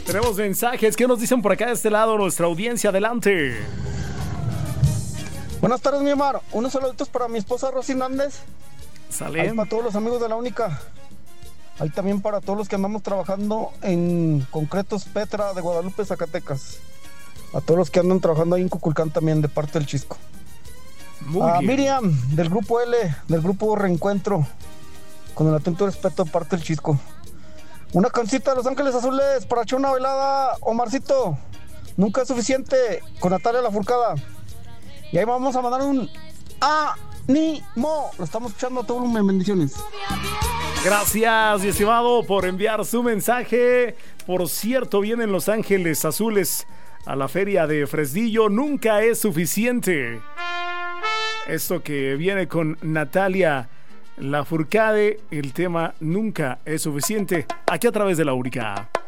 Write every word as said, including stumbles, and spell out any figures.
Tenemos mensajes. ¿Qué nos dicen por acá de este lado nuestra audiencia? Adelante. Buenas tardes, mi Omar. Unos saluditos para mi esposa Rosy Hernández. Sale. Ahí para todos los amigos de la Única. Ahí también para todos los que andamos trabajando en Concretos Petra de Guadalupe, Zacatecas. A todos los que andan trabajando ahí en Cuculcán también, de parte del Chisco. Muy a bien. Miriam, del grupo L, del grupo Reencuentro. Con el atento respeto de parte del Chisco. Una cancita de Los Ángeles Azules para echar una velada, Omarcito. Nunca es suficiente, con Natalia Lafourcade. Y ahí vamos a mandar un ánimo. Lo estamos escuchando a todo volumen. Bendiciones. Gracias, mi estimado, por enviar su mensaje. Por cierto, vienen Los Ángeles Azules a la feria de Fresnillo. Nunca es suficiente. Esto que viene con Natalia Lafourcade, el tema Nunca es suficiente, aquí a través de La Única.